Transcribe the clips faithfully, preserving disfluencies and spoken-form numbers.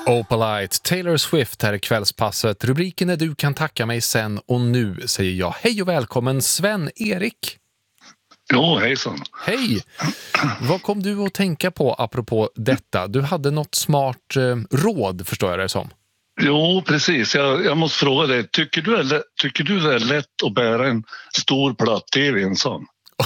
Opalite, Taylor Swift här i kvällspasset. Rubriken är Du kan tacka mig sen och nu säger jag hej och välkommen Sven-Erik. Ja, hejsan. Hej! Vad kom du att tänka på apropå detta? Du hade något smart eh, råd, förstår jag det som. Jo, precis. Jag, jag måste fråga dig. Tycker du, är lätt, tycker du det är lätt att bära en stor platt-tv ensam?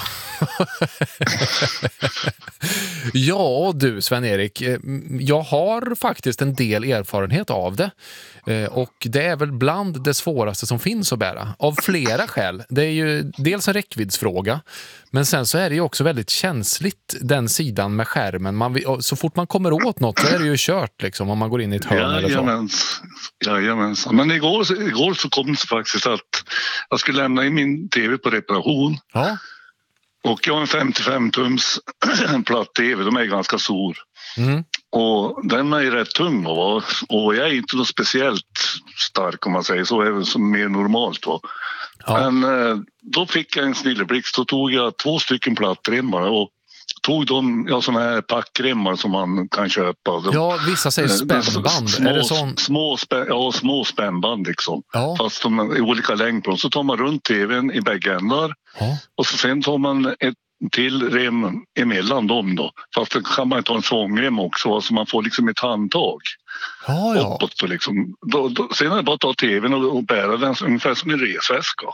Ja du Sven-Erik, jag har faktiskt en del erfarenhet av det och det är väl bland det svåraste som finns att bära av flera skäl. Det är ju dels en räckviddsfråga, men sen så är det ju också väldigt känsligt den sidan med skärmen. Man, så fort man kommer åt något så är det ju kört liksom om man går in i ett hörn eller så. Jajamens. Jajamens. Men igår, igår så kom det faktiskt att jag skulle lämna in min tv på reparation. Ja. Och jag har en femtiofem tums platt-tv, de är ganska stor. Mm. Och den är rätt tung va? Och jag är inte något speciellt stark om man säger så, även som mer normalt va. Ja. Men eh, då fick jag en snilleblixt, då tog jag två stycken plattremmar och tog de, ja, såna här packremmar som man kan köpa. De, ja, vissa säger spännband. Små, är det sån? små, spä, ja, små spännband liksom. Ja. Fast de är i olika längd på dem. Så tar man runt tvn i bägge ändar. Ja. Och så sen tar man ett till rem emellan dem då. Fast då kan man ta en svångrem också så man får liksom ett handtag. Ja, ja. Uppåt och liksom. Då, då, sen är det bara att ta tvn och, och bära den ungefär som en resväska.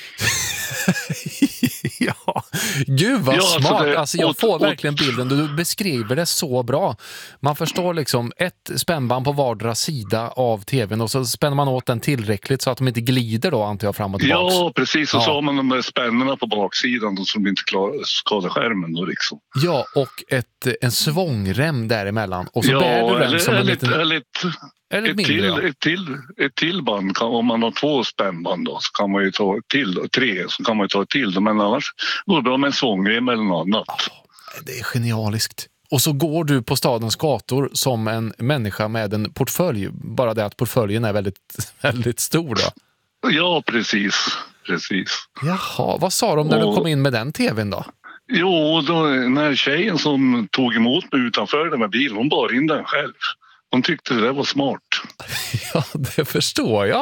Ja, gud vad ja, smart. Alltså, det, alltså jag och, får och, verkligen bilden. Du beskriver det så bra. Man förstår liksom ett spännband på vardera sida av tvn och så spänner man åt den tillräckligt så att de inte glider då, antar jag, fram och tillbaks. Ja, precis. Och ja. Så har man de där spännorna på baksidan då, som inte klarar, skadar skärmen då liksom. Ja, och ett, en svångrem däremellan. Och så ja, bär du den eller, som en eller, liten... eller, Eller ett, mindre, till, ja. ett, till, ett till band, kan, om man har två spännband då, så kan man ju ta ett till, tre så kan man ju ta ett till. Men annars går det bra med en svångrem eller något annat. Oh, det är genialiskt. Och så går du på stadens gator som en människa med en portfölj. Bara det att portföljen är väldigt, väldigt stor då. Ja, precis. precis. Jaha, vad sa de när och, du kom in med den tvn då? Jo, då, när tjejen som tog emot mig utanför den med bilen, hon bar in den själv. Hon tyckte det var smart. Ja, det förstår jag.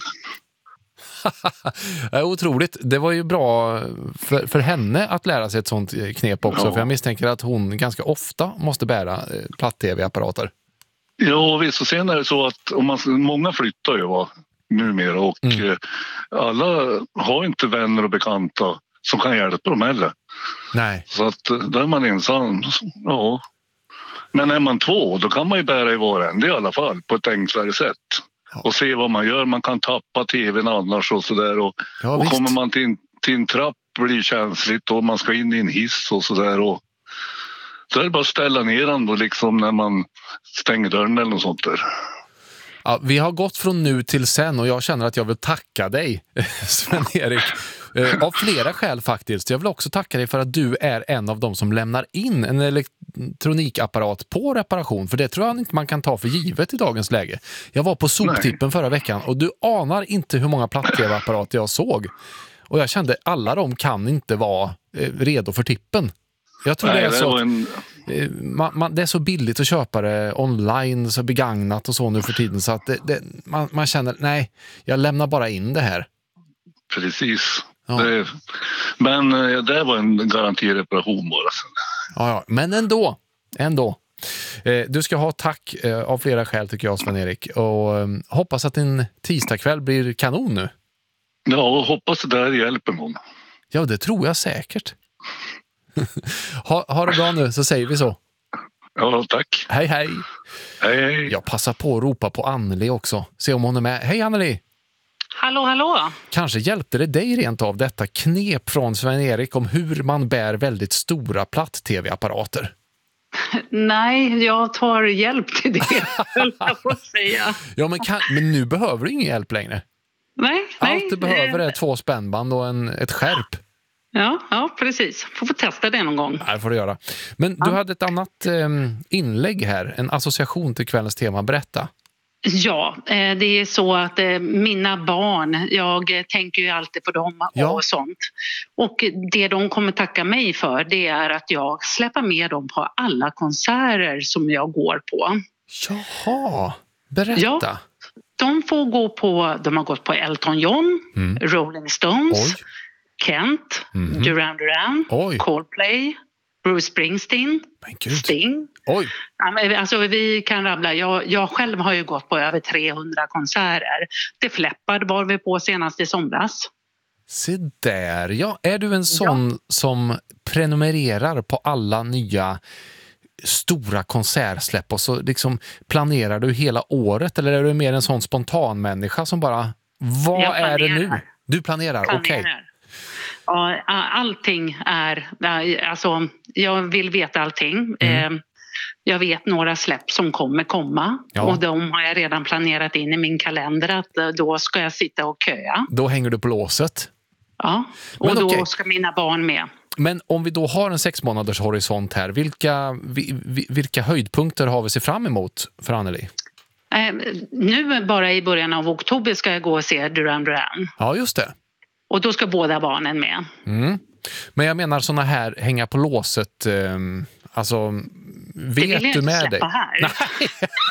Det är otroligt. Det var ju bra för, för henne att lära sig ett sånt knep också. Ja. För jag misstänker att hon ganska ofta måste bära platt-tv-apparater. Ja, visst. Och sen är det så att om man, många flyttar ju va, numera. Och mm. alla har inte vänner och bekanta som kan hjälpa dem heller. Nej. Så att där är man ensam. Ja. Men är man två, då kan man ju bära i varandra i alla fall på ett enklare sätt. Ja. Och se vad man gör. Man kan tappa tvn annars och sådär. Och, ja, och kommer man till en, till en trapp blir det känsligt och man ska in i en hiss och sådär. Och så är det bara att ställa ner den då liksom när man stänger dörren eller något sånt där. Ja, vi har gått från nu till sen och jag känner att jag vill tacka dig, Sven-Erik. Eh, av flera skäl faktiskt. Jag vill också tacka dig för att du är en av dem som lämnar in en elektronikapparat på reparation. För det tror jag inte man kan ta för givet i dagens läge. Jag var på soptippen Nej. förra veckan och du anar inte hur många platt-tv-apparater jag såg. Och jag kände alla de kan inte vara eh, redo för tippen. Jag tror Nej, det är så... En... Man, man, det är så billigt att köpa det online, så begagnat och så nu för tiden så att det, det, man, man känner, nej, jag lämnar bara in det här. Precis. Ja. Det, men det var en garantireparation bara. Ja, ja, men ändå, ändå. Eh, du ska ha tack eh, av flera skäl tycker jag, Sven-Erik. Och eh, hoppas att din tisdagkväll blir kanon nu. Ja, hoppas det där hjälper någon. Ja, det tror jag säkert. ha, ha det bra nu, så säger vi så. Ja, tack. Hej, hej. Hej, hej. Jag passar på att ropa på Anneli också. Se om hon är med. Hej, Anneli. Hallå, hallå. Kanske hjälpte det dig rent av detta knep från Sven-Erik om hur man bär väldigt stora platt-tv-apparater? Nej, jag tar hjälp till det, jag får säga. Ja, men, kan, men nu behöver du ingen hjälp längre. Nej, nej. Allt du behöver är två spännband och en, ett skärp. Ja, ja, precis. Får få testa det någon gång. Ja, det får du göra. Men ja. Du hade ett annat eh, inlägg här, en association till kvällens tema. Berätta. Ja, det är så att mina barn, jag tänker ju alltid på dem ja. och sånt. Och det de kommer tacka mig för, det är att jag släpper med dem på alla konserter som jag går på. Jaha! Berätta. Ja, de får gå på, de har gått på Elton John, mm. Rolling Stones, Oj. Kent, mm. Duran Duran, Oj. Coldplay, Bruce Springsteen, Sting. Oj. Alltså vi kan rabbla. Jag, jag själv har ju gått på över trehundra konserter. Det Fläppade var vi på senast i somras. Se där, ja. Är du en sån ja. som prenumererar på alla nya stora konsertsläpp och så liksom planerar du hela året, eller är du mer en sån spontan människa som bara, vad är det nu? Du planerar, okej. Okay. Ja, allting är, alltså jag vill veta allting. Mm. Jag vet några släpp som kommer komma ja. och de har jag redan planerat in i min kalender att då ska jag sitta och köa. Då hänger du på låset. Ja, och Men då okay. ska mina barn med. Men om vi då har en sex månaders horisont här, vilka, vilka höjdpunkter har vi sig fram emot för Anneli? Eh, nu bara i början av oktober ska jag gå och se Duran Duran. Ja, just det. Och då ska båda barnen med. Mm. Men jag menar såna här hänga på låset, eh, alltså vet du med dig? Här. Nej.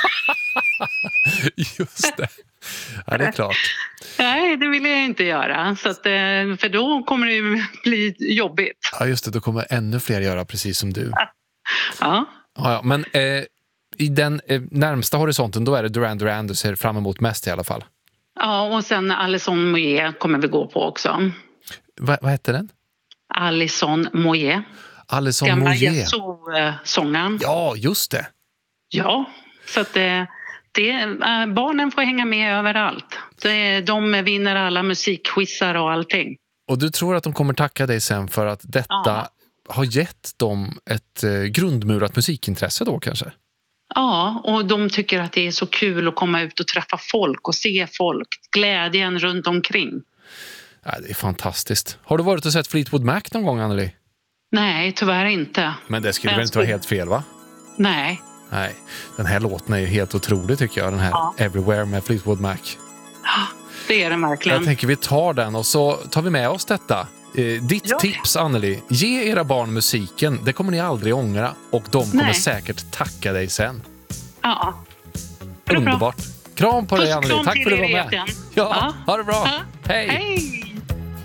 Just det. Ja, det är klart. Nej, det vill jag inte göra. Så att, för då kommer det ju bli jobbigt. Ja, just det. Då kommer ännu fler göra precis som du. Ja. Ja, ja men eh, i den eh, närmsta horisonten då är det Duran Duran du ser fram emot mest i alla fall. Ja, och sen Alison Moyet kommer vi gå på också. Va, vad heter den? Alison Moyet. Alison Gamla Moyet. Gamla Yazoo-sångaren. Ja, just det. Ja, så att det, det, äh, barnen får hänga med överallt. Det, de vinner alla musikquizar och allting. Och du tror att de kommer tacka dig sen för att detta ja. har gett dem ett eh, grundmurat musikintresse då kanske? Ja, och de tycker att det är så kul att komma ut och träffa folk och se folk. Glädjen runt omkring. Ja, det är fantastiskt. Har du varit och sett Fleetwood Mac någon gång, Anneli? Nej, tyvärr inte. Men det skulle väl inte vara helt fel, va? Nej. Nej, den här låten är ju helt otrolig tycker jag. Den här ja. Everywhere med Fleetwood Mac. Ja, det är det verkligen. Jag tänker vi tar den och så tar vi med oss detta. Eh, ditt ja. tips, Anneli. Ge era barn musiken. Det kommer ni aldrig ångra. Och de kommer Nej. säkert tacka dig sen. Ja. Underbart. Kram på Puss, dig, Anneli. Tack för att du var med. Ja, ja, ha det bra. Ja. Hej. Hej.